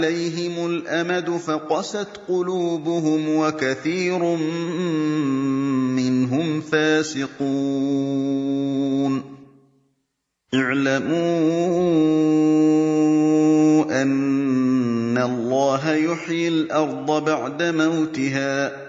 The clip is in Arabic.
عَلَيْهِمُ الْأَمَدُ فَقَسَتْ قُلُوبُهُمْ وَكَثِيرٌ مِّنْهُمْ فَاسِقُونَ اعْلَمُوا أَنَّ اللَّهَ يُحْيِي الْأَرْضَ بَعْدَ مَوْتِهَا